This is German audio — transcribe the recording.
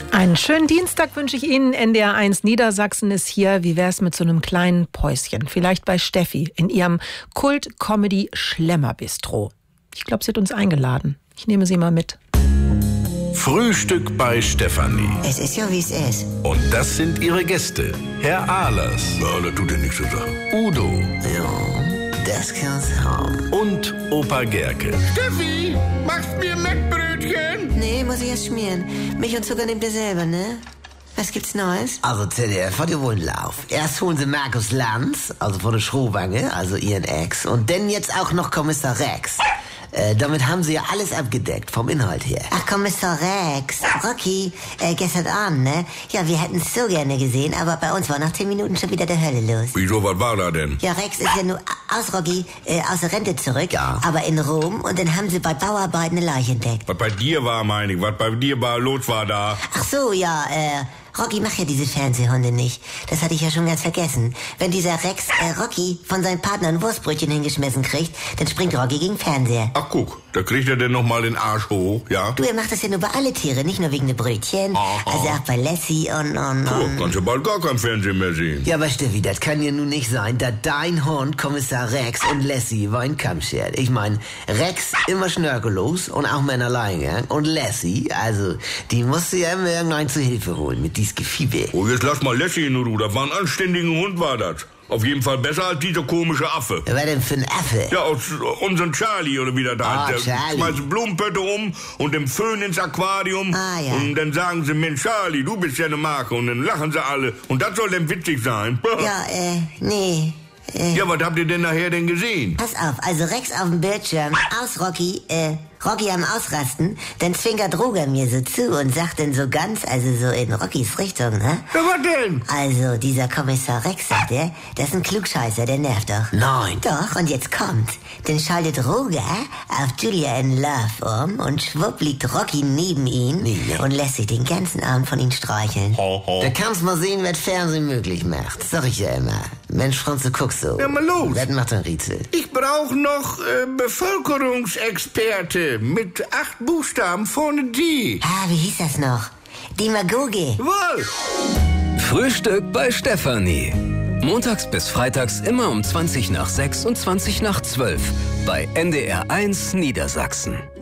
Einen schönen Dienstag wünsche ich Ihnen. NDR1 Niedersachsen ist hier. Wie wär's mit so einem kleinen Päuschen? Vielleicht bei Steffi in ihrem Kult-Comedy-Schlemmerbistro. Ich glaube, sie hat uns eingeladen. Ich nehme sie mal mit. Frühstück bei Stefanie. Es ist ja, wie es ist. Und das sind ihre Gäste. Herr Ahlers. Ja, das tut dir nichts zu sagen. Udo. Ja, das kann's haben. Und Opa Gerke. Steffi, machst mir Mettbrötchen? Nee, muss ich erst schmieren. Milch und Zucker nehmt ihr selber, ne? Was gibt's Neues? Also ZDF hat ja wohl einen Lauf. Erst holen sie Markus Lanz, also von der Schrohwange, also ihren Ex. Und dann jetzt auch noch Kommissar Rex. Damit haben sie ja alles abgedeckt, vom Inhalt her. Ach, Kommissar Rex. Rocky, gestern Abend, ne? Ja, wir hätten's so gerne gesehen, aber bei uns war nach 10 Minuten schon wieder der Hölle los. Wieso, was war da denn? Ja, Rex ist ja nur aus Rocky, aus der Rente zurück, Ja. aber in Rom, und dann haben sie bei Bauarbeiten eine Leiche entdeckt. Was bei dir war, meine ich, was bei dir war, los war da. Ach so, ja, Rocky macht ja diese Fernsehhunde nicht. Das hatte ich ja schon ganz vergessen. Wenn dieser Rex Rocky von seinem Partner ein Wurstbrötchen hingeschmissen kriegt, dann springt Rocky gegen Fernseher. Ach guck, da kriegt er denn noch mal den Arsch hoch, ja? Du, er macht das ja nur bei alle Tiere, nicht nur wegen der Brötchen. Aha. Also auch bei Lassie und. Guck, kannst du bald gar kein Fernsehen mehr sehen. Ja, aber Steffi, das kann ja nun nicht sein, dass dein Hund Kommissar Rex und Lassie über einen Kamm schert. Ich meine, Rex immer schnörkellos und auch mit einer Alleingang. Und Lassie, also, die musste ja immer irgendeinen zu Hilfe holen mit dies Gefiebe. Oh, jetzt lass mal Lassie in Ruhe, das war ein anständiger Hund, war das. Auf jeden Fall besser als dieser komische Affe. Was denn für ein Affe? Ja, aus unserem Charlie oder wie der da Ah, heißt. Der Charlie. schmeißt Blumenpötte um und den Föhn ins Aquarium. Ah, ja. Und dann sagen sie, Mensch, Charlie, du bist ja eine Marke. Und dann lachen sie alle. Und das soll dann witzig sein. Ja, nee. Ja, was habt ihr denn nachher denn gesehen? Pass auf, also Rex auf dem Bildschirm, aus Rocky, Rocky am Ausrasten, dann zwinkert Roger mir so zu und sagt dann so ganz, also so in Rockys Richtung, ne? Ja, was denn? Also, dieser Kommissar Rex, sagt er, das ist ein Klugscheißer, der nervt doch. Nein. Doch, und jetzt kommt. Dann schaltet Roger auf Julia in Love um und schwupp liegt Rocky neben ihn Nee. und lässt sich den ganzen Abend von ihm streicheln. Da kannst mal sehen, was Fernsehen möglich macht. Sag ich ja immer. Mensch, Franz, du guckst so. Ja, mal los. Das macht ein Rätsel. Ich brauche noch Bevölkerungsexperte mit 8 Buchstaben vorne D. Ah, wie hieß das noch? Demagoge. Wohl. Frühstück bei Stefanie. Montags bis freitags immer um 20 nach 6 und 20 nach 12 bei NDR1 Niedersachsen.